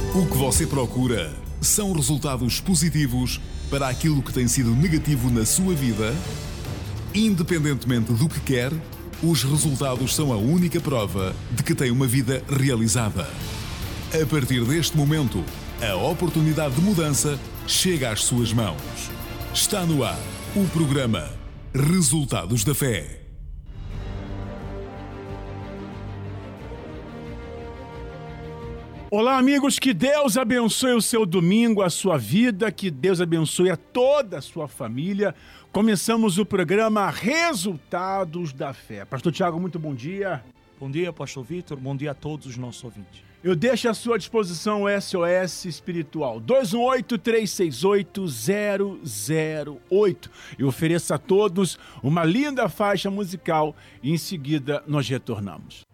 O que você procura são resultados positivos para aquilo que tem sido negativo na sua vida? Independentemente do que quer, os resultados são a única prova de que tem uma vida realizada. A partir deste momento, a oportunidade de mudança chega às suas mãos. Está no ar o programa Resultados da Fé. Olá, amigos, que Deus abençoe o seu domingo, a sua vida, que Deus abençoe a toda a sua família. Começamos o programa Resultados da Fé. Pastor Tiago, muito bom dia. Bom dia, Pastor Vitor. Bom dia a todos os nossos ouvintes. Eu deixo à sua disposição o SOS Espiritual 218-368-008. Eu ofereço a todos uma linda faixa musical e em seguida nós retornamos.